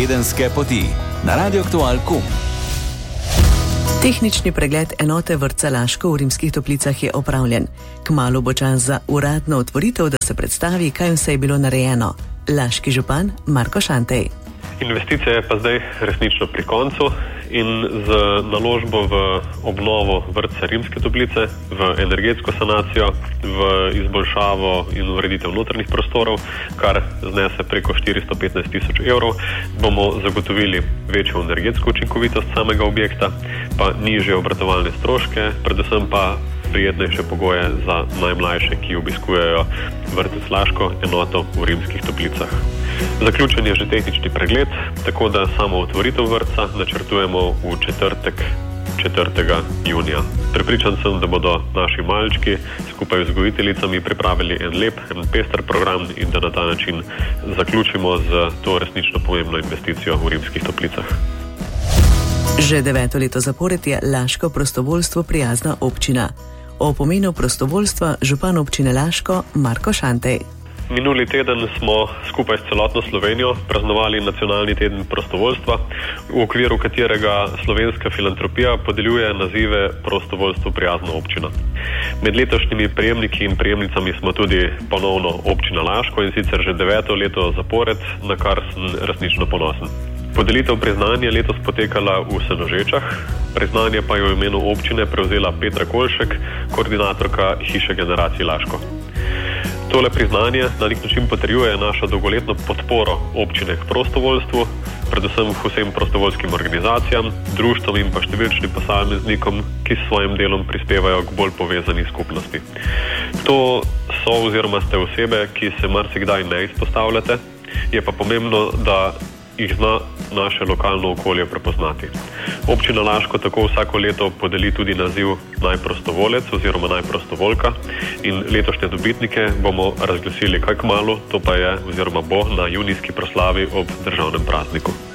tedenske poti na radioaktual.com. Tehnični pregled enote vrtca Laško v Rimskih Toplicah je opravljen. Kmalu bo čas za uradno otvoritev, da se predstavi, kaj vse je bilo narejeno. Laški župan Marko Šantej. Investicija je pa zdaj resnično pri koncu in z naložbo v obnovo vrtca Rimske Toplice, v energetsko sanacijo, v izboljšavo in ureditev notranjih prostorov, kar znese preko 415 tisoč evrov, bomo zagotovili večjo energetsko učinkovitost samega objekta, pa nižje obratovalne stroške, predvsem pa prijetnejše pogoje za najmlajše, ki obiskujejo vrtec Laško, enoto v Rimskih Toplicah. Zaključen je že tehnični pregled, tako da samo otvoritev vrtca načrtujemo v četrtek 4. junija. Prepričan sem, da bodo naši malčki skupaj z vzgojiteljicami pripravili en lep, en pester program in da na ta način zaključimo z to resnično pomembno investicijo v Rimskih Toplicah. Že 9. leto zapored je Laško prostovoljstvo prijazna občina. O pomenu prostovoljstva župan občine Laško Marko Šantej. Minuli teden smo skupaj s celotno Slovenijo praznovali nacionalni teden prostovoljstva, v okviru katerega slovenska filantropija podeljuje nazive prostovoljstvo prijazna občina. Med letošnjimi prejemniki in prejemnicami smo tudi ponovno občina Laško in sicer že 9. leto zapored, na kar sem resnično ponosen. Podelitev priznanja letos potekala v Senožečah, priznanje pa je v imenu občine prevzela Petra Kolšek, koordinatorka Hiše generacij Laško. Tole priznanje na nek način potrjuje našo dolgoletno podporo občine k prostovoljstvu, predvsem vsem prostovoljskim organizacijam, društvom in pa številčnim posameznikom, ki s svojim delom prispevajo k bolj povezani skupnosti. To so oziroma ste osebe, ki se marsikdaj ne izpostavljate, je pa pomembno, da jih zna naše lokalno okolje prepoznati. Občina Laško tako vsako leto podeli tudi naziv najprostovolec oziroma najprostovoljka in letošnje dobitnike bomo razglasili kaj kmalu, to pa je oziroma bo na junijski proslavi ob državnem prazniku.